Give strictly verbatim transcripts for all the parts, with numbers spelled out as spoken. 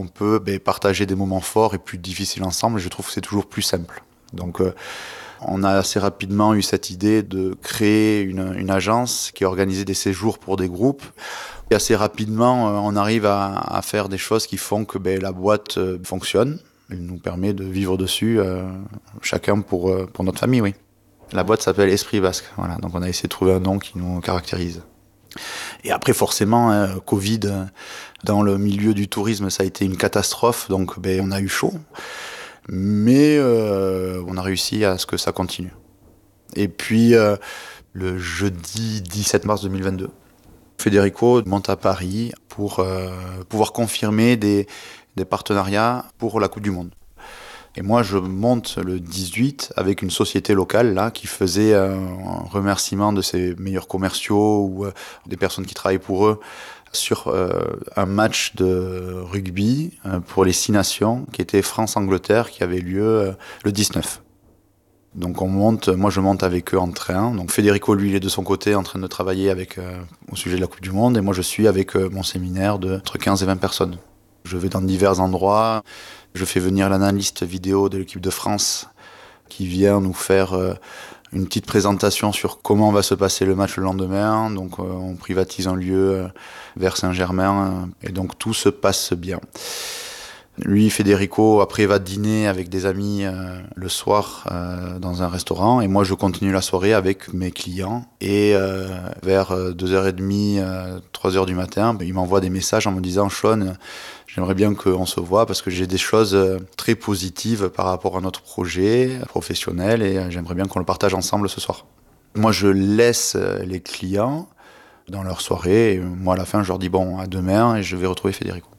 on peut ben, partager des moments forts et plus difficiles ensemble. Je trouve que c'est toujours plus simple. Donc, euh, on a assez rapidement eu cette idée de créer une, une agence qui organisait des séjours pour des groupes. Et assez rapidement, euh, on arrive à, à faire des choses qui font que ben, la boîte euh, fonctionne. Elle nous permet de vivre dessus, euh, chacun pour, euh, pour notre famille, oui. La boîte s'appelle Esprit Basque. Voilà. Donc, on a essayé de trouver un nom qui nous caractérise. Et après, forcément, euh, Covid, euh, dans le milieu du tourisme, ça a été une catastrophe. Donc, ben, on a eu chaud. Mais euh, on a réussi à ce que ça continue. Et puis, euh, le jeudi dix-sept mars deux mille vingt-deux, Federico monte à Paris pour euh, pouvoir confirmer des, des partenariats pour la Coupe du Monde. Et moi, je monte le dix-huit avec une société locale là, qui faisait un remerciement de ses meilleurs commerciaux ou euh, des personnes qui travaillent pour eux sur euh, un match de rugby euh, pour les Six Nations qui était France-Angleterre qui avait lieu euh, le dix-neuf. Donc on monte, moi je monte avec eux en train. Donc Federico, lui, il est de son côté en train de travailler avec, euh, au sujet de la Coupe du Monde et moi je suis avec euh, mon séminaire de entre quinze et vingt personnes. Je vais dans divers endroits, je fais venir l'analyste vidéo de l'équipe de France qui vient nous faire euh, une petite présentation sur comment va se passer le match le lendemain. Donc euh, on privatise un lieu euh, vers Saint-Germain euh, et donc tout se passe bien. Lui, Federico, après va dîner avec des amis euh, le soir euh, dans un restaurant et moi je continue la soirée avec mes clients et euh, vers deux heures trente, trois heures du matin, ben, il m'envoie des messages en me disant « Sean, j'aimerais bien qu'on se voit parce que j'ai des choses très positives par rapport à notre projet professionnel et j'aimerais bien qu'on le partage ensemble ce soir. » Moi je laisse les clients dans leur soirée et moi à la fin je leur dis « Bon, à demain » et je vais retrouver Federico.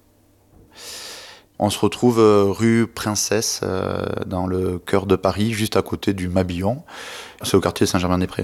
On se retrouve rue Princesse, euh, dans le cœur de Paris, juste à côté du Mabillon. C'est au quartier Saint-Germain-des-Prés.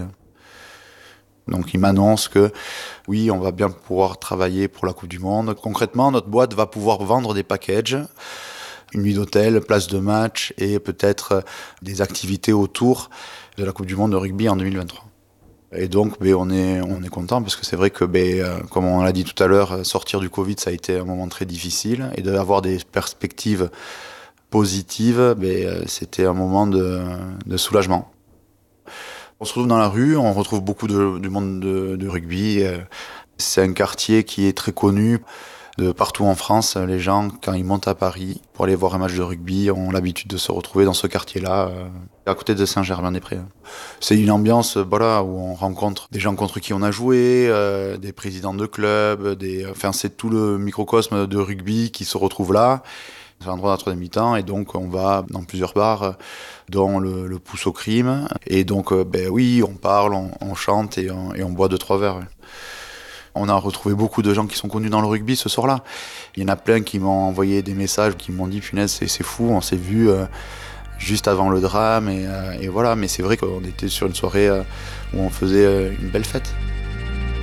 Donc il m'annonce que oui, on va bien pouvoir travailler pour la Coupe du Monde. Concrètement, notre boîte va pouvoir vendre des packages, une nuit d'hôtel, place de match et peut-être des activités autour de la Coupe du Monde de rugby en deux mille vingt-trois. Et donc, ben, on est, on est content parce que c'est vrai que, ben, comme on l'a dit tout à l'heure, sortir du Covid, ça a été un moment très difficile. Et d'avoir des perspectives positives, ben, c'était un moment de, de soulagement. On se retrouve dans la rue, on retrouve beaucoup de, du monde de, de rugby. C'est un quartier qui est très connu. De partout en France, les gens, quand ils montent à Paris pour aller voir un match de rugby, ont l'habitude de se retrouver dans ce quartier-là, euh, à côté de Saint-Germain-des-Prés. C'est une ambiance voilà, où on rencontre des gens contre qui on a joué, euh, des présidents de clubs, des... enfin, c'est tout le microcosme de rugby qui se retrouve là. C'est l'endroit de la troisième mi-temps et donc on va dans plusieurs bars, dont le, le Pouce au Crime. Et donc, euh, ben oui, on parle, on, on chante et on, et on boit deux, trois verres. Ouais. On a retrouvé beaucoup de gens qui sont connus dans le rugby ce soir-là. Il y en a plein qui m'ont envoyé des messages, qui m'ont dit « Punaise, c'est, c'est fou, on s'est vu euh, juste avant le drame. » et, euh, et voilà, mais c'est vrai qu'on était sur une soirée euh, où on faisait euh, une belle fête.